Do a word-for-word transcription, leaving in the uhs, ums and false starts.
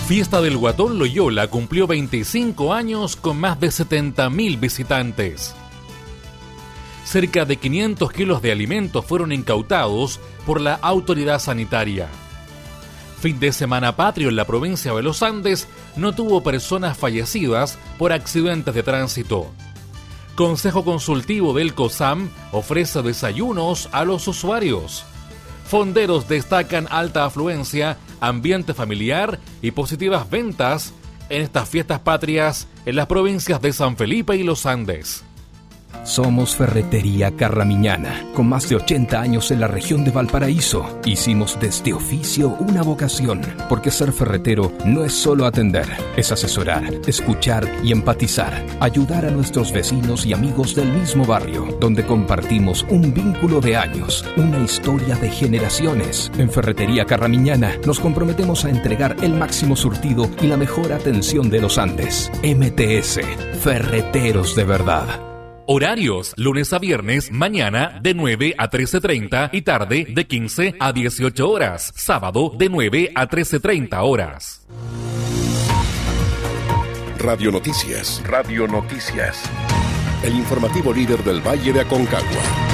Fiesta del Guatón Loyola cumplió veinticinco años con más de setenta mil visitantes. Cerca de quinientos kilos de alimentos fueron incautados por la autoridad sanitaria. Fin de semana patrio en la provincia de los Andes no tuvo personas fallecidas por accidentes de tránsito. Consejo Consultivo del COSAM ofrece desayunos a los usuarios. Fonderos destacan alta afluencia, ambiente familiar y positivas ventas en estas fiestas patrias en las provincias de San Felipe y los Andes. Somos Ferretería Carramiñana, con más de ochenta años en la región de Valparaíso. Hicimos de este oficio una vocación, porque ser ferretero no es solo atender, es asesorar, escuchar y empatizar, ayudar a nuestros vecinos y amigos del mismo barrio, donde compartimos un vínculo de años, una historia de generaciones. En Ferretería Carramiñana nos comprometemos a entregar el máximo surtido y la mejor atención de los Andes. M T S, Ferreteros de verdad. Horarios, lunes a viernes, mañana de nueve a trece treinta y tarde de quince a dieciocho horas. Sábado de nueve a trece treinta horas. Radio Noticias. Radio Noticias. El informativo líder del Valle de Aconcagua.